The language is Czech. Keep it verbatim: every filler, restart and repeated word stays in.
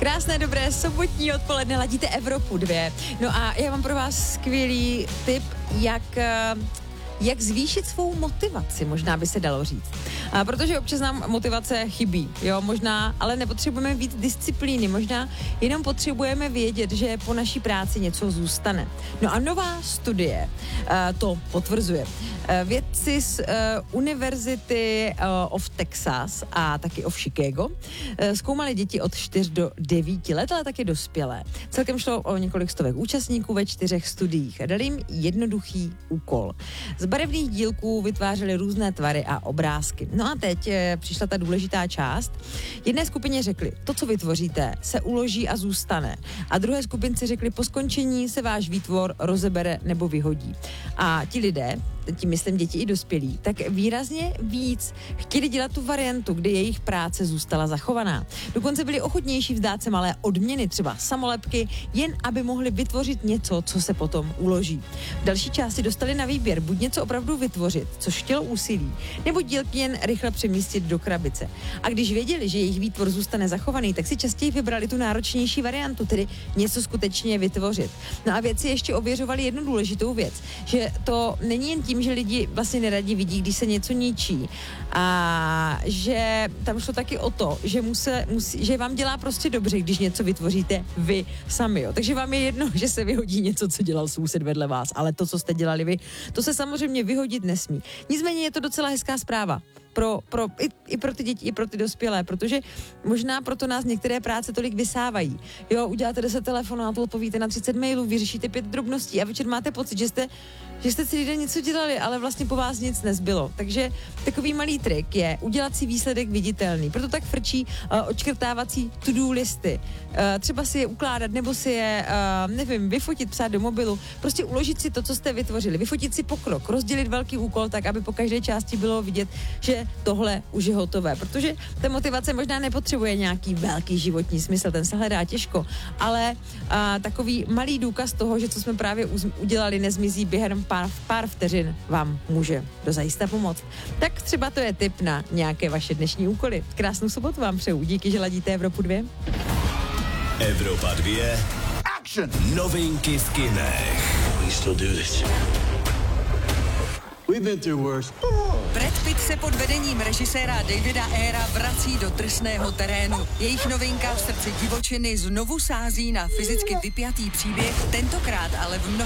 Krásné, dobré sobotní odpoledne, ladíte Evropu dva. No a já mám pro vás skvělý tip, jak... jak zvýšit svou motivaci, možná by se dalo říct. A protože občas nám motivace chybí, jo, možná, ale nepotřebujeme víc disciplíny, možná jenom potřebujeme vědět, že po naší práci něco zůstane. No a nová studie uh, to potvrzuje. Uh, vědci z uh, Univerzity uh, of Texas a taky of Chicago uh, zkoumali děti od čtyř do devíti let, ale taky dospělé. Celkem šlo o několik stovek účastníků ve čtyřech studiích a dali jim jednoduchý úkol. Z barevných dílků vytvářeli různé tvary a obrázky. No a teď e, přišla ta důležitá část. Jedné skupině řekli, to, co vytvoříte, se uloží a zůstane. A druhé skupinci řekli, po skončení se váš výtvor rozebere nebo vyhodí. A ti lidé, tím myslím děti i dospělí, tak výrazně víc chtěli dělat tu variantu, kdy jejich práce zůstala zachovaná. Dokonce byli ochotnější vzdát se malé odměny, třeba samolepky, jen aby mohli vytvořit něco, co se potom uloží. V další části dostali na výběr buď něco opravdu vytvořit, což chtělo úsilí, nebo dílky jen rychle přemístit do krabice. A když věděli, že jejich výtvor zůstane zachovaný, tak si častěji vybrali tu náročnější variantu, tedy něco skutečně vytvořit. No a vědci ještě ověřovali jednu důležitou věc, že to není jen tím, že lidi vlastně neradi vidí, když se něco ničí, a že tam šlo taky o to, že, muse, musí, že vám dělá prostě dobře, když něco vytvoříte vy sami. Jo. Takže vám je jedno, že se vyhodí něco, co dělal soused vedle vás, ale to, co jste dělali vy, to se samozřejmě vyhodit nesmí. Nicméně je to docela hezká zpráva. Pro, pro, i, i pro ty děti, i pro ty dospělé, protože možná proto nás některé práce tolik vysávají. Jo, uděláte deset telefonátů, odpovíte na třicet mailů, vyřešíte pět drobností a večer máte pocit, že jste, že jste celý den něco dělali, ale vlastně po vás nic nezbylo. Takže takový malý trik je udělat si výsledek viditelný. Proto tak frčí uh, odškrtávací to-do listy. Uh, třeba si je ukládat, nebo si je, uh, nevím, vyfotit, psát do mobilu. Prostě uložit si to, co jste vytvořili. Vyfotit si pokrok, rozdělit velký úkol tak, aby po každé části bylo vidět, že tohle už je hotové, protože ta motivace možná nepotřebuje nějaký velký životní smysl, ten se hledá těžko, ale a, takový malý důkaz toho, že co jsme právě uz, udělali, nezmizí během pár, pár vteřin, vám může dozajista pomoct. Tak třeba to je tip na nějaké vaše dnešní úkoly. Krásnou sobotu vám přeju, díky, že ladíte Evropu dva. Evropa dva. Action! Novinky v kinech. We still do this. We've been through worse. Brad Pitt se pod vedením režiséra Davida Ayera vrací do drsného terénu. Jejich novinka V srdci divočiny znovu sází na fyzicky vypjatý příběh, tentokrát ale v mnohem